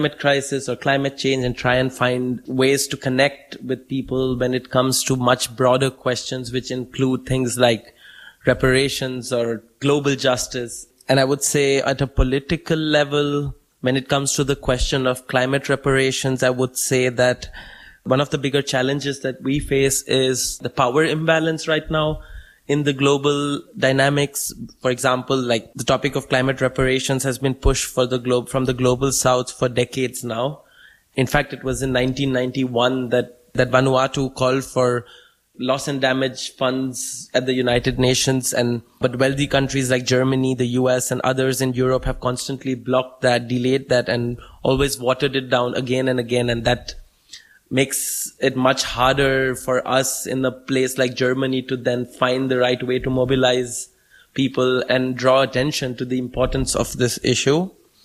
climate crisis or climate change and try and find ways to connect with people when it comes to much broader questions, which include things like reparations or global justice. And I would say at a political level, when it comes to the question of climate reparations, I would say that one of the bigger challenges that we face is the power imbalance right now in the global dynamics. For example, like the topic of climate reparations has been pushed for the globe from the global south for decades now. In fact, it was in 1991 that Vanuatu called for loss and damage funds at the United Nations, but wealthy countries like Germany, the US, and others in Europe have constantly blocked that, delayed that, and always watered it down again and again. And that makes it much harder for us in a place like Germany to then find the right way to mobilize people and draw attention to the importance of this issue.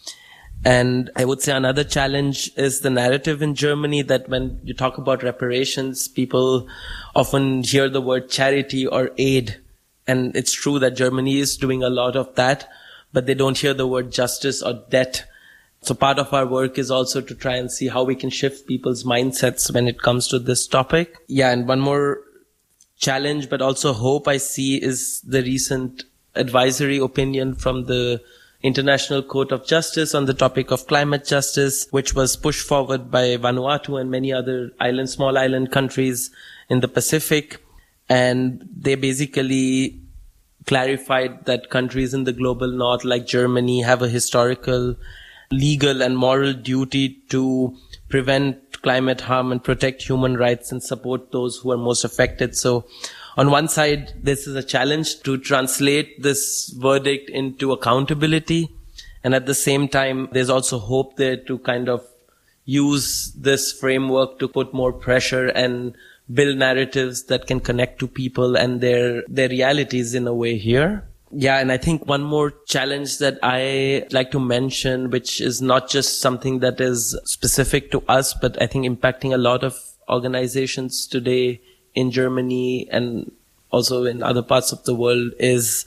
And I would say another challenge is the narrative in Germany that when you talk about reparations, people often hear the word charity or aid. And it's true that Germany is doing a lot of that, but they don't hear the word justice or debt. So part of our work is also to try and see how we can shift people's mindsets when it comes to this topic. Yeah, and one more challenge, but also hope I see is the recent advisory opinion from the International Court of Justice on the topic of climate justice, which was pushed forward by Vanuatu and many other small island countries in the Pacific. And they basically clarified that countries in the global north, like Germany, have a historical, legal and moral duty to prevent climate harm and protect human rights and support those who are most affected. So on one side, this is a challenge to translate this verdict into accountability. And at the same time, there's also hope there to kind of use this framework to put more pressure and build narratives that can connect to people and their realities in a way here. Yeah, and I think one more challenge that I like to mention, which is not just something that is specific to us, but I think impacting a lot of organizations today in Germany and also in other parts of the world, is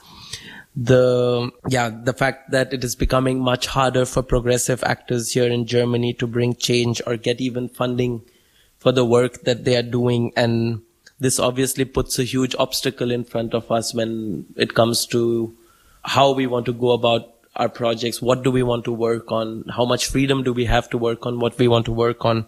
the fact that it is becoming much harder for progressive actors here in Germany to bring change or get even funding for the work that they are doing. And this obviously puts a huge obstacle in front of us when it comes to how we want to go about our projects. What do we want to work on? How much freedom do we have to work on what we want to work on?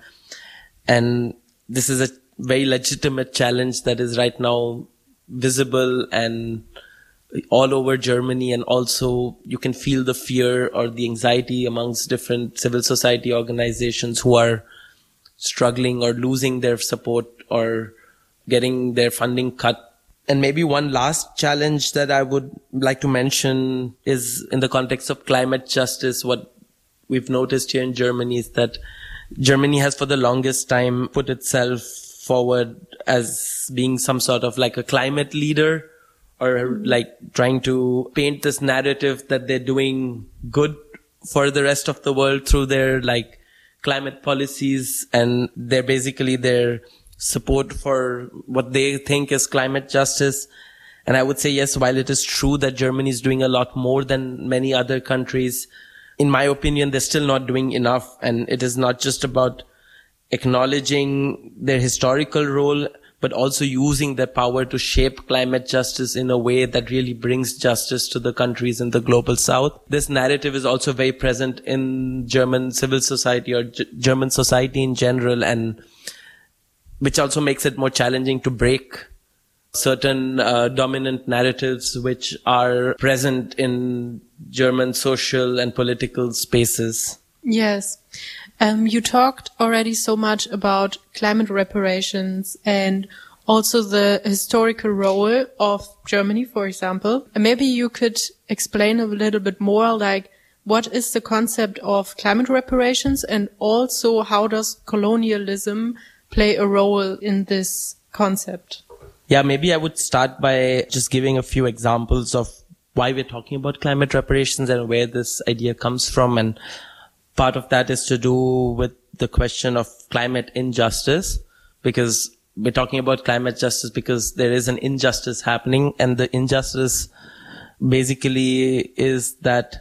And this is a very legitimate challenge that is right now visible and all over Germany. And also you can feel the fear or the anxiety amongst different civil society organizations who are struggling or losing their support or getting their funding cut. And maybe one last challenge that I would like to mention is in the context of climate justice. What we've noticed here in Germany is that Germany has for the longest time put itself forward as being some sort of like a climate leader, or like trying to paint this narrative that they're doing good for the rest of the world through their like climate policies and their support for what they think is climate justice. And I would say, yes, while it is true that Germany is doing a lot more than many other countries, in my opinion, they're still not doing enough. And it is not just about acknowledging their historical role, but also using their power to shape climate justice in a way that really brings justice to the countries in the global south. This narrative is also very present in German civil society or German society in general, and which also makes it more challenging to break certain dominant narratives which are present in German social and political spaces. Yes. You talked already so much about climate reparations and also the historical role of Germany, for example. And maybe you could explain a little bit more, like, what is the concept of climate reparations, and also how does colonialism play a role in this concept? Yeah, maybe I would start by just giving a few examples of why we're talking about climate reparations and where this idea comes from. And part of that is to do with the question of climate injustice, because we're talking about climate justice because there is an injustice happening, and the injustice basically is that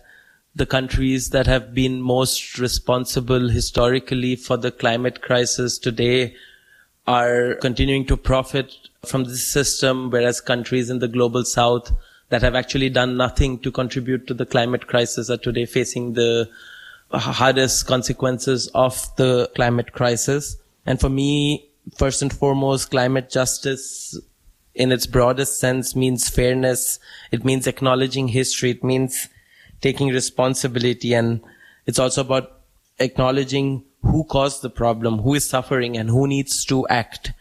the countries that have been most responsible historically for the climate crisis today are continuing to profit from this system, whereas countries in the global south that have actually done nothing to contribute to the climate crisis are today facing the hardest consequences of the climate crisis. And for me, first and foremost, climate justice in its broadest sense means fairness. It means acknowledging history. It means taking responsibility. And it's also about acknowledging who caused the problem, who is suffering, and who needs to act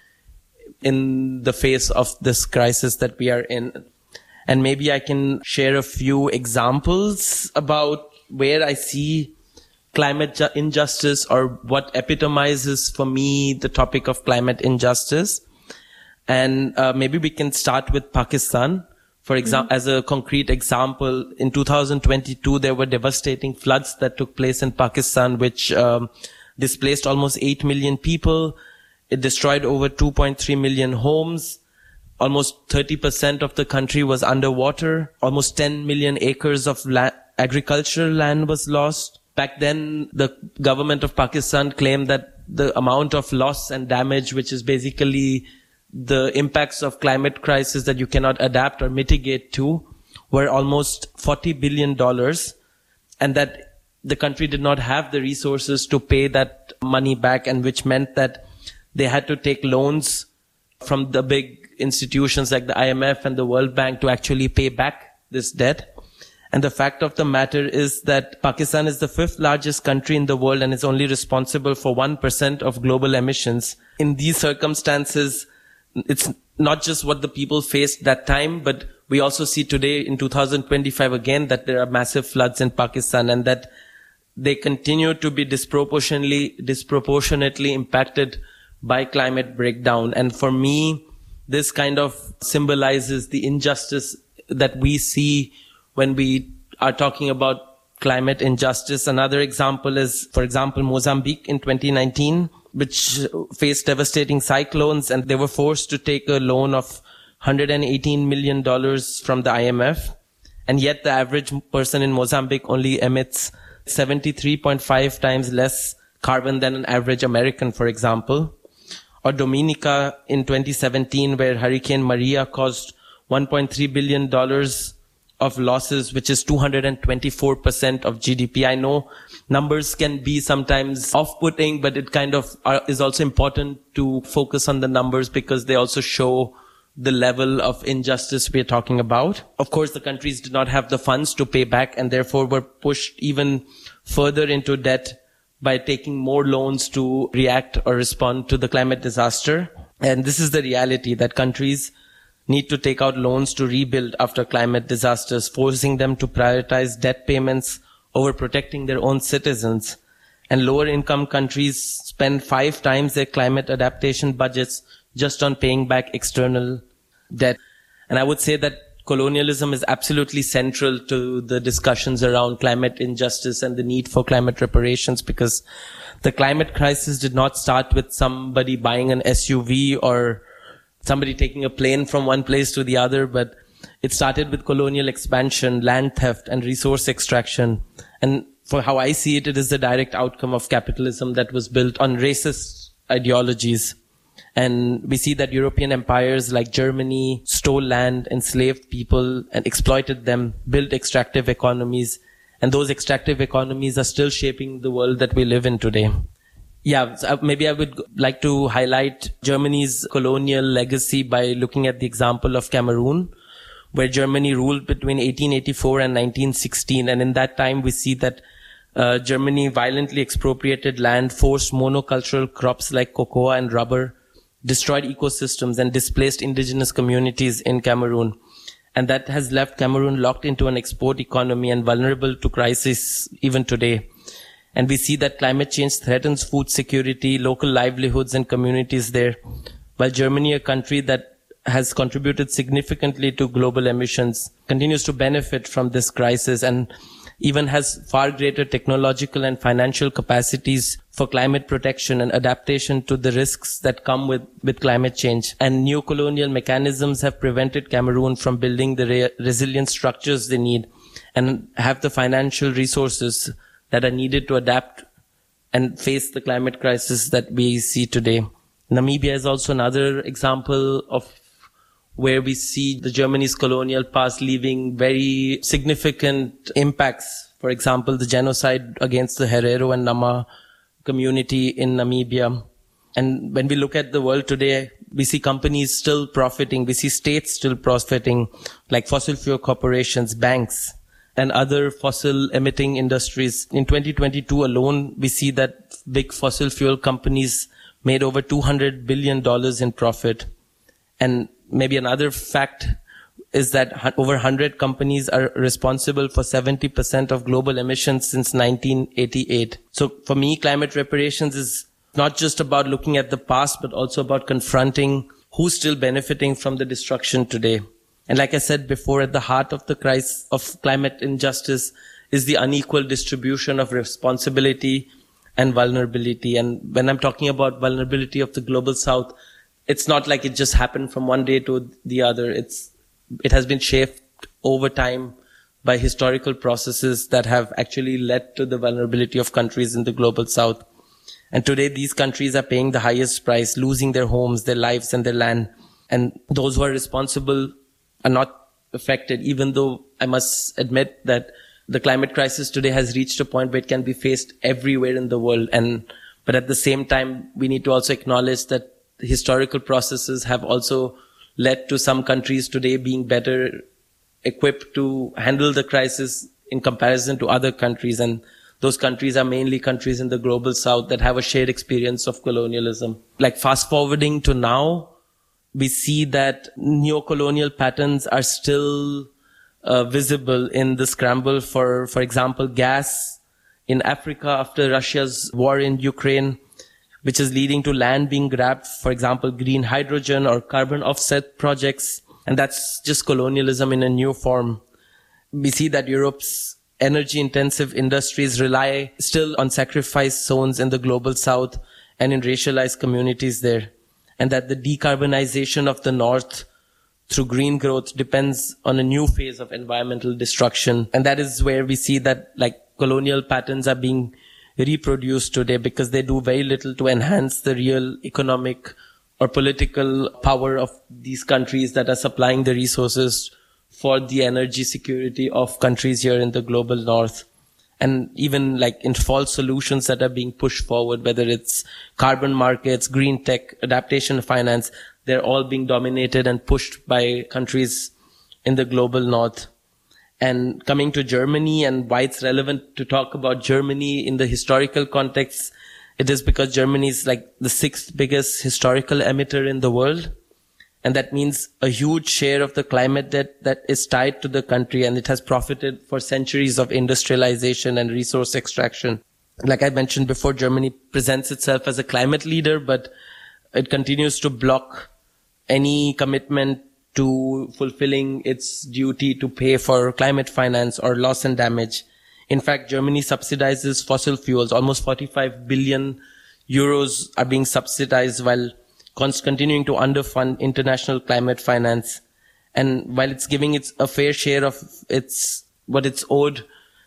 in the face of this crisis that we are in. And maybe I can share a few examples about where I see climate injustice, or what epitomizes for me the topic of climate injustice. And maybe we can start with Pakistan. For example, as a concrete example, in 2022, there were devastating floods that took place in Pakistan, which displaced almost 8 million people. It destroyed over 2.3 million homes. Almost 30% of the country was underwater. Almost 10 million acres of agricultural land was lost. Back then, the government of Pakistan claimed that the amount of loss and damage, which is basically the impacts of climate crisis that you cannot adapt or mitigate to, were almost $40 billion, and that the country did not have the resources to pay that money back, and which meant that they had to take loans from the big institutions like the IMF and the World Bank to actually pay back this debt. And the fact of the matter is that Pakistan is the 5th largest country in the world and is only responsible for 1% of global emissions. In these circumstances, it's not just what the people faced that time, but we also see today in 2025 again that there are massive floods in Pakistan, and that they continue to be disproportionately impacted by climate breakdown. And for me, this kind of symbolizes the injustice that we see when we are talking about climate injustice. Another example is, for example, Mozambique in 2019, which faced devastating cyclones, and they were forced to take a loan of $118 million from the IMF. And yet the average person in Mozambique only emits 73.5 times less carbon than an average American, for example. Or Dominica in 2017, where Hurricane Maria caused $1.3 billion of losses, which is 224% of GDP. I know numbers can be sometimes off-putting, but it kind of is also important to focus on the numbers because they also show the level of injustice we're talking about. Of course, the countries did not have the funds to pay back and therefore were pushed even further into debt by taking more loans to react or respond to the climate disaster. And this is the reality, that countries need to take out loans to rebuild after climate disasters, forcing them to prioritize debt payments over protecting their own citizens. And lower income countries spend 5 times their climate adaptation budgets just on paying back external debt. And I would say that colonialism is absolutely central to the discussions around climate injustice and the need for climate reparations, because the climate crisis did not start with somebody buying an SUV or somebody taking a plane from one place to the other, but it started with colonial expansion, land theft, and resource extraction. And for how I see it, it is the direct outcome of capitalism that was built on racist ideologies. And we see that European empires like Germany stole land, enslaved people, and exploited them, built extractive economies. And those extractive economies are still shaping the world that we live in today. Yeah, maybe I would like to highlight Germany's colonial legacy by looking at the example of Cameroon, where Germany ruled between 1884 and 1916. And in that time, we see that Germany violently expropriated land, forced monocultural crops like cocoa and rubber, destroyed ecosystems, and displaced indigenous communities in Cameroon. And that has left Cameroon locked into an export economy and vulnerable to crisis even today. And we see that climate change threatens food security, local livelihoods, and communities there. While Germany, a country that has contributed significantly to global emissions, continues to benefit from this crisis and even has far greater technological and financial capacities for climate protection and adaptation to the risks that come with climate change. And neo-colonial mechanisms have prevented Cameroon from building the resilient structures they need. and have the financial resources that are needed to adapt and face the climate crisis that we see today. Namibia is also another example of where we see the Germany's colonial past leaving very significant impacts. For example, the genocide against the Herero and Nama community in Namibia. And when we look at the world today, we see companies still profiting. We see states still profiting, like fossil fuel corporations, banks, and other fossil emitting industries. In 2022 alone, we see that big fossil fuel companies made over $200 billion in profit. And maybe another fact is that over 100 companies are responsible for 70% of global emissions since 1988. So for me, climate reparations is not just about looking at the past, but also about confronting who's still benefiting from the destruction today. And like I said before, at the heart of the crisis of climate injustice is the unequal distribution of responsibility and vulnerability. And when I'm talking about vulnerability of the global south, it's not like it just happened from one day to the other. It has been shaped over time by historical processes that have actually led to the vulnerability of countries in the global south. And today these countries are paying the highest price, losing their homes, their lives, and their land. And those who are responsible are not affected, even though I must admit that the climate crisis today has reached a point where it can be faced everywhere in the world. But at the same time, we need to also acknowledge that the historical processes have also led to some countries today being better equipped to handle the crisis in comparison to other countries. And those countries are mainly countries in the global south that have a shared experience of colonialism. Like fast forwarding to now, we see that neo-colonial patterns are still visible in the scramble for example, gas in Africa after Russia's war in Ukraine, which is leading to land being grabbed, for example, green hydrogen or carbon offset projects. And that's just colonialism in a new form. We see that Europe's energy-intensive industries rely still on sacrifice zones in the global south and in racialized communities there. And that the decarbonization of the north through green growth depends on a new phase of environmental destruction. And that is where we see that like colonial patterns are being reproduced today because they do very little to enhance the real economic or political power of these countries that are supplying the resources for the energy security of countries here in the global north. And even like in false solutions that are being pushed forward, whether it's carbon markets, green tech, adaptation finance, they're all being dominated and pushed by countries in the global north. And coming to Germany and why it's relevant to talk about Germany in the historical context, it is because Germany is like the 6th biggest historical emitter in the world. And that means a huge share of the climate debt that is tied to the country, and it has profited for centuries of industrialization and resource extraction. Like I mentioned before, Germany presents itself as a climate leader, but it continues to block any commitment to fulfilling its duty to pay for climate finance or loss and damage. In fact, Germany subsidizes fossil fuels. Almost 45 billion euros are being subsidized while continuing to underfund international climate finance. And while it's giving it a fair share of what it's owed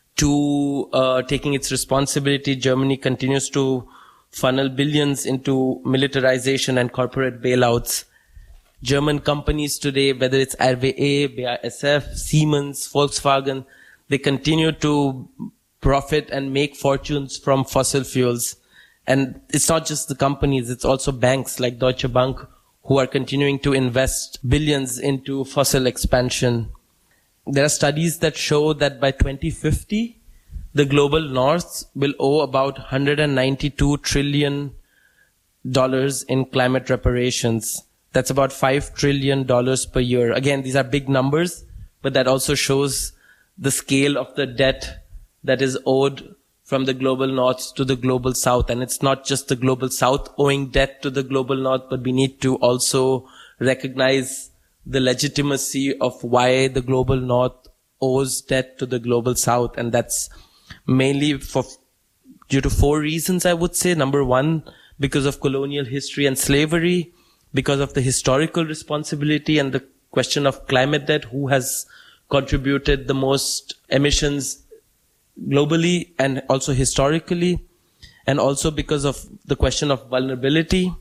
to taking its responsibility, Germany continues to funnel billions into militarization and corporate bailouts. German companies today, whether it's RWE, BASF, Siemens, Volkswagen, they continue to profit and make fortunes from fossil fuels. And it's not just the companies, it's also banks like Deutsche Bank who are continuing to invest billions into fossil expansion. There are studies that show that by 2050, the global north will owe about $192 trillion in climate reparations. That's about $5 trillion per year. Again, these are big numbers, but that also shows the scale of the debt that is owed from the global north to the global south. And it's not just the global south owing debt to the global north, but we need to also recognize the legitimacy of why the global north owes debt to the global south. And that's mainly due to 4 reasons, I would say. Number 1, because of colonial history and slavery, because of the historical responsibility and the question of climate debt, who has contributed the most emissions globally and also historically, and also because of the question of vulnerability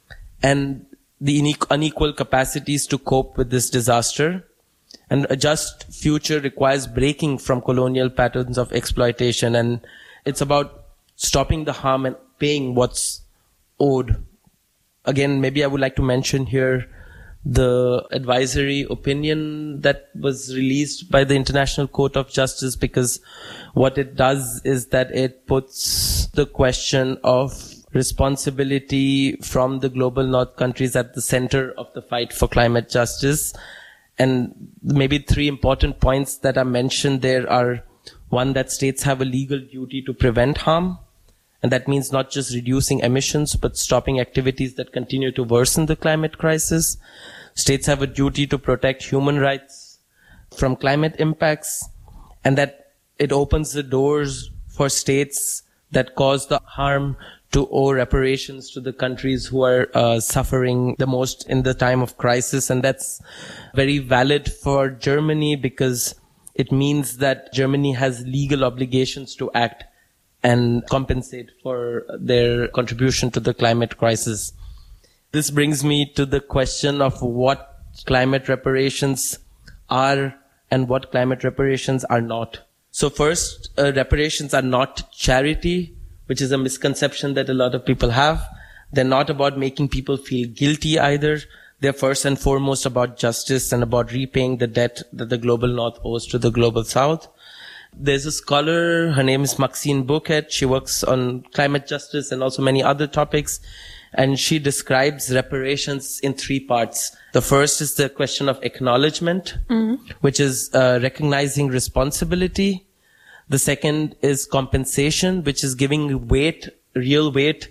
and the unequal capacities to cope with this disaster. And a just future requires breaking from colonial patterns of exploitation, and it's about stopping the harm and paying what's owed. Again, maybe I would like to mention here the advisory opinion that was released by the International Court of Justice, because what it does is that it puts the question of responsibility from the global north countries at the center of the fight for climate justice. And maybe 3 important points that are mentioned there are, one, that states have a legal duty to prevent harm. And that means not just reducing emissions, but stopping activities that continue to worsen the climate crisis. States have a duty to protect human rights from climate impacts, and that it opens the doors for states that cause the harm to owe reparations to the countries who are suffering the most in the time of crisis. And that's very valid for Germany, because it means that Germany has legal obligations to act and compensate for their contribution to the climate crisis. This brings me to the question of what climate reparations are and what climate reparations are not. So first, reparations are not charity, which is a misconception that a lot of people have. They're not about making people feel guilty either. They're first and foremost about justice and about repaying the debt that the global north owes to the global south. There's a scholar, her name is Maxine Bouquet. She works on climate justice and also many other topics. And she describes reparations in 3 parts. The first is the question of acknowledgement, which is recognizing responsibility. The second is compensation, which is giving weight, real weight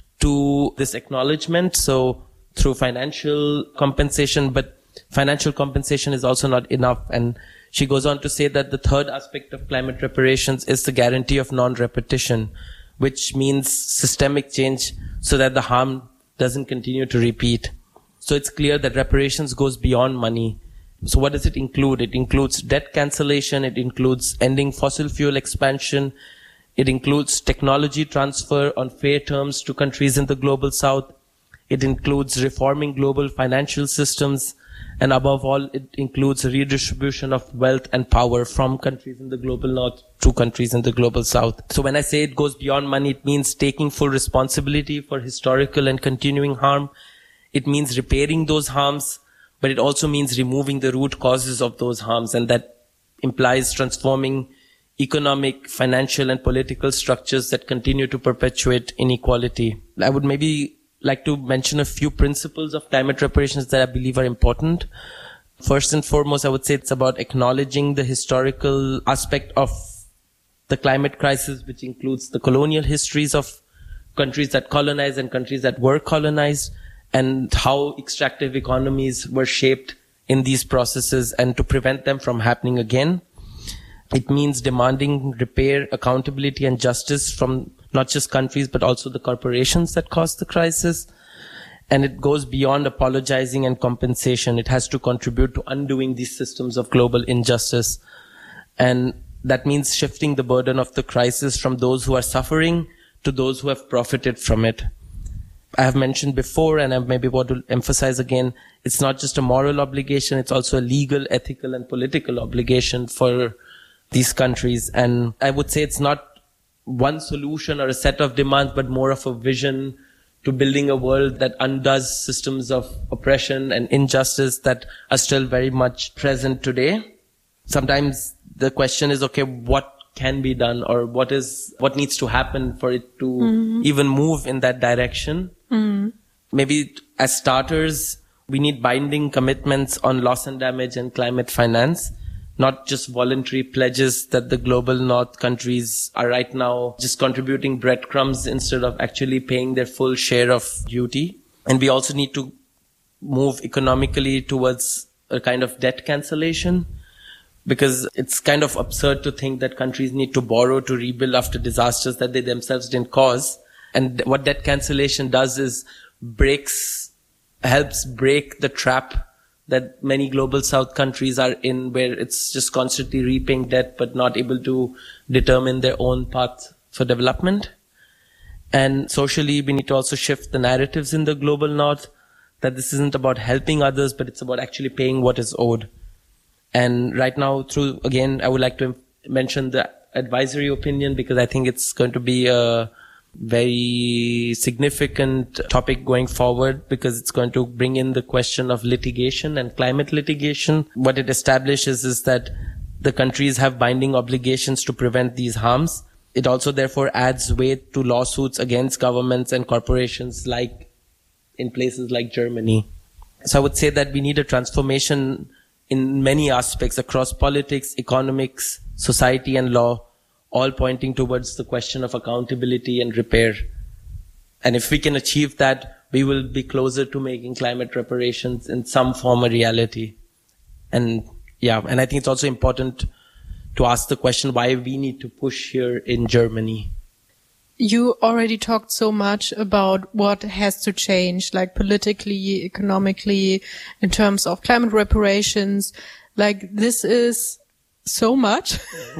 to this acknowledgement. So through financial compensation, but financial compensation is also not enough. And she goes on to say that the third aspect of climate reparations is the guarantee of non-repetition, which means systemic change so that the harm doesn't continue to repeat. So it's clear that reparations goes beyond money. So what does it include? It includes debt cancellation. It includes ending fossil fuel expansion. It includes technology transfer on fair terms to countries in the global south. It includes reforming global financial systems. And above all, it includes a redistribution of wealth and power from countries in the global north to countries in the global south. So when I say it goes beyond money, it means taking full responsibility for historical and continuing harm. It means repairing those harms, but it also means removing the root causes of those harms. And that implies transforming economic, financial, and political structures that continue to perpetuate inequality. I would maybe like to mention a few principles of climate reparations that I believe are important. First and foremost, I would say it's about acknowledging the historical aspect of the climate crisis, which includes the colonial histories of countries that colonized and countries that were colonized, and how extractive economies were shaped in these processes, and to prevent them from happening again. It means demanding repair, accountability, and justice from not just countries, but also the corporations that caused the crisis. And it goes beyond apologizing and compensation. It has to contribute to undoing these systems of global injustice. And that means shifting the burden of the crisis from those who are suffering to those who have profited from it. I have mentioned before, and I maybe want to emphasize again, it's not just a moral obligation, it's also a legal, ethical, and political obligation for these countries. And I would say it's not one solution or a set of demands, but more of a vision to building a world that undoes systems of oppression and injustice that are still very much present today. Sometimes the question is, okay, what can be done, or what needs to happen for it to even move in that direction? Maybe as starters, we need binding commitments on loss and damage and climate finance, not just voluntary pledges that the global north countries are right now just contributing breadcrumbs instead of actually paying their full share of duty. And we also need to move economically towards a kind of debt cancellation, because it's kind of absurd to think that countries need to borrow to rebuild after disasters that they themselves didn't cause. And what debt cancellation does is helps break the trap that many global south countries are in, where it's just constantly repaying debt but not able to determine their own path for development. And socially, we need to also shift the narratives in the global north, that this isn't about helping others, but it's about actually paying what is owed. And right now, I would like to mention the advisory opinion, because I think it's going to be a very significant topic going forward, because it's going to bring in the question of litigation and climate litigation. What it establishes is that the countries have binding obligations to prevent these harms. It also therefore adds weight to lawsuits against governments and corporations, like in places like Germany. So I would say that we need a transformation in many aspects across politics, economics, society and law, all pointing towards the question of accountability and repair. And if we can achieve that, we will be closer to making climate reparations in some form a reality. And I think it's also important to ask the question why we need to push here in Germany. You already talked so much about what has to change, like politically, economically, in terms of climate reparations. Like, this is so much.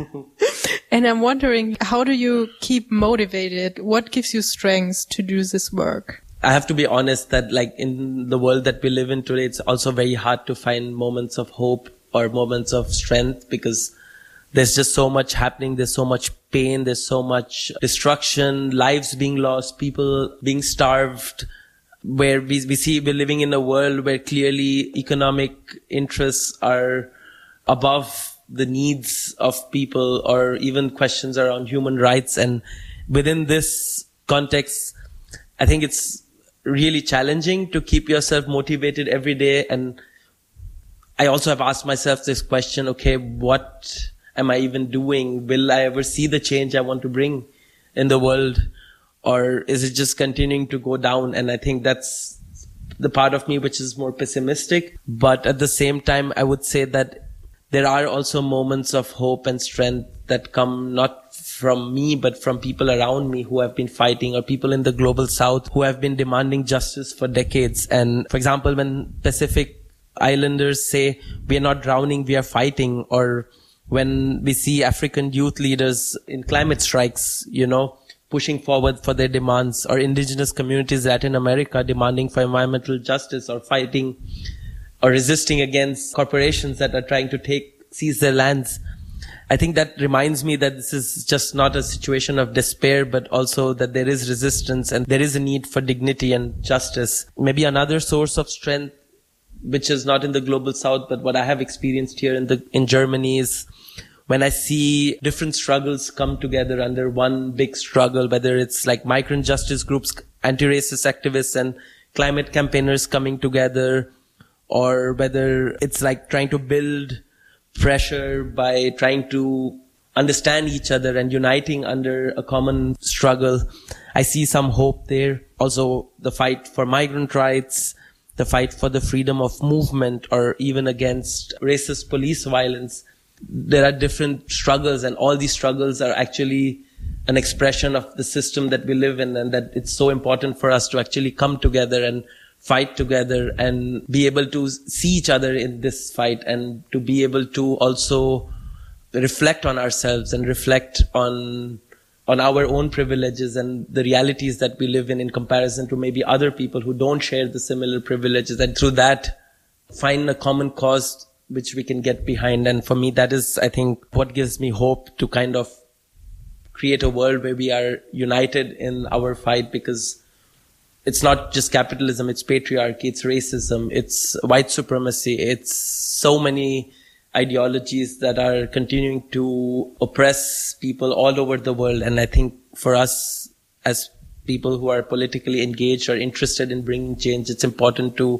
And I'm wondering, how do you keep motivated? What gives you strength to do this work? I have to be honest that, like, in the world that we live in today, it's also very hard to find moments of hope or moments of strength, because there's just so much happening. There's so much pain. There's so much destruction, lives being lost, people being starved, where we see we're living in a world where clearly economic interests are above the needs of people, or even questions around human rights. And within this context, I think it's really challenging to keep yourself motivated every day. And I also have asked myself this question, okay, what am I even doing? Will I ever see the change I want to bring in the world? Or is it just continuing to go down? And I think that's the part of me which is more pessimistic. But at the same time, I would say that there are also moments of hope and strength that come not from me, but from people around me who have been fighting, or people in the global south who have been demanding justice for decades. And for example, when Pacific Islanders say, we are not drowning, we are fighting, or when we see African youth leaders in climate strikes, pushing forward for their demands, or indigenous communities in Latin America demanding for environmental justice, or fighting or resisting against corporations that are trying to seize their lands. I think that reminds me that this is just not a situation of despair, but also that there is resistance and there is a need for dignity and justice. Maybe another source of strength, which is not in the global south, but what I have experienced here in Germany, is when I see different struggles come together under one big struggle, whether it's like migrant justice groups, anti-racist activists and climate campaigners coming together, or whether it's like trying to build pressure by trying to understand each other and uniting under a common struggle. I see some hope there. Also, the fight for migrant rights, the fight for the freedom of movement, or even against racist police violence. There are different struggles, and all these struggles are actually an expression of the system that we live in, and that it's so important for us to actually come together and fight together and be able to see each other in this fight, and to be able to also reflect on ourselves and reflect on our own privileges and the realities that we live in comparison to maybe other people who don't share the similar privileges, and through that find a common cause which we can get behind. And for me, that is, I think, what gives me hope to kind of create a world where we are united in our fight, because it's not just capitalism, it's patriarchy, it's racism, it's white supremacy, it's so many ideologies that are continuing to oppress people all over the world. And I think for us as people who are politically engaged or interested in bringing change, it's important to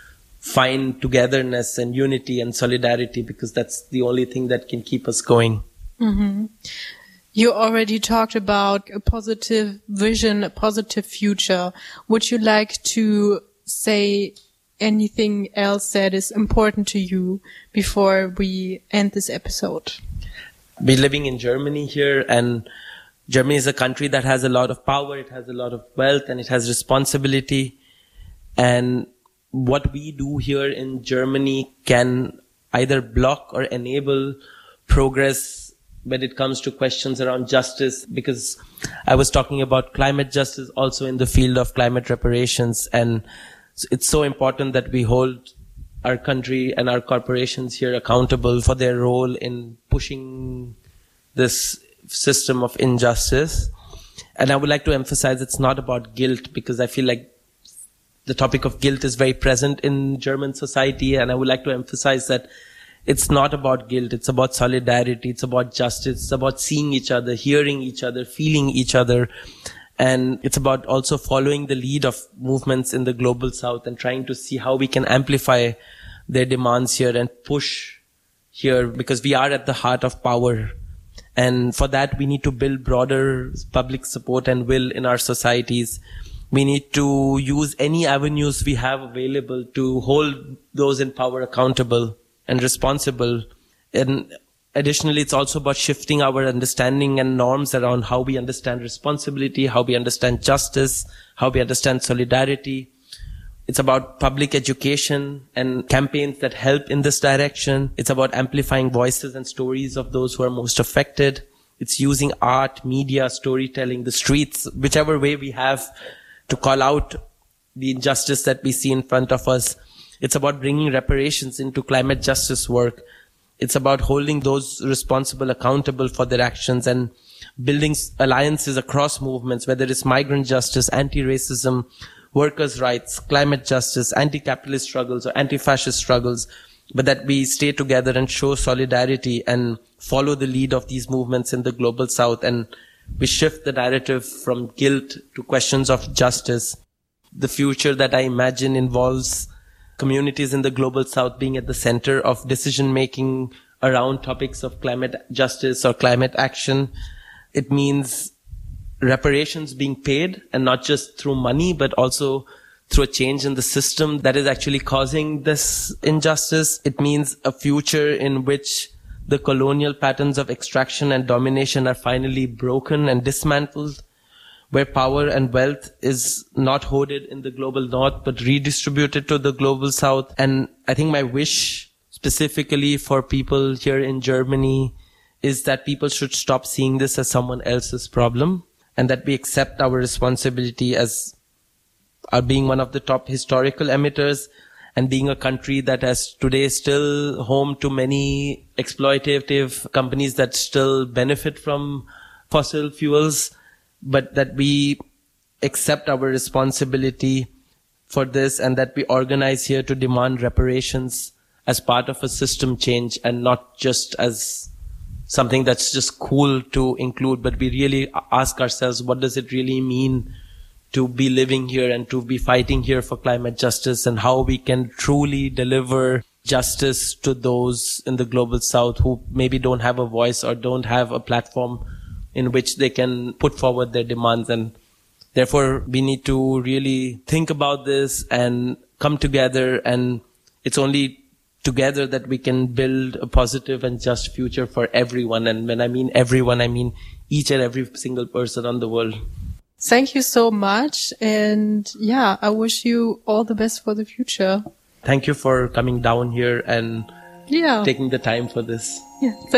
find togetherness and unity and solidarity, because that's the only thing that can keep us going. Mm-hmm. You already talked about a positive vision, a positive future. Would you like to say anything else that is important to you before we end this episode? We're living in Germany here, and Germany is a country that has a lot of power, it has a lot of wealth, and it has responsibility. And what we do here in Germany can either block or enable progress when it comes to questions around justice, because I was talking about climate justice also in the field of climate reparations. And it's so important that we hold our country and our corporations here accountable for their role in pushing this system of injustice. And I would like to emphasize it's not about guilt, because I feel like the topic of guilt is very present in German society. And I would like to emphasize that it's not about guilt. It's about solidarity. It's about justice. It's about seeing each other, hearing each other, feeling each other. And it's about also following the lead of movements in the global south and trying to see how we can amplify their demands here and push here, because we are at the heart of power. And for that, we need to build broader public support and will in our societies. We need to use any avenues we have available to hold those in power accountable and responsible. And additionally, it's also about shifting our understanding and norms around how we understand responsibility, how we understand justice, how we understand solidarity. It's about public education and campaigns that help in this direction. It's about amplifying voices and stories of those who are most affected. It's using art, media, storytelling, the streets, whichever way we have to call out the injustice that we see in front of us. It's about bringing reparations into climate justice work. It's about holding those responsible accountable for their actions and building alliances across movements, whether it's migrant justice, anti-racism, workers' rights, climate justice, anti-capitalist struggles or anti-fascist struggles, but that we stay together and show solidarity and follow the lead of these movements in the global south, and we shift the narrative from guilt to questions of justice. The future that I imagine involves communities in the global south being at the center of decision-making around topics of climate justice or climate action. It means reparations being paid, and not just through money, but also through a change in the system that is actually causing this injustice. It means a future in which the colonial patterns of extraction and domination are finally broken and dismantled, where power and wealth is not hoarded in the global north, but redistributed to the global south. And I think my wish specifically for people here in Germany is that people should stop seeing this as someone else's problem, and that we accept our responsibility as being one of the top historical emitters and being a country that has today still home to many exploitative companies that still benefit from fossil fuels, but that we accept our responsibility for this and that we organize here to demand reparations as part of a system change and not just as something that's just cool to include, but we really ask ourselves, what does it really mean to be living here and to be fighting here for climate justice, and how we can truly deliver justice to those in the global south who maybe don't have a voice or don't have a platform in which they can put forward their demands. And therefore, we need to really think about this and come together, and it's only together that we can build a positive and just future for everyone. And when I mean everyone, I mean each and every single person on the world. Thank you so much. And yeah, I wish you all the best for the future. Thank you for coming down here and taking the time for this. Yeah.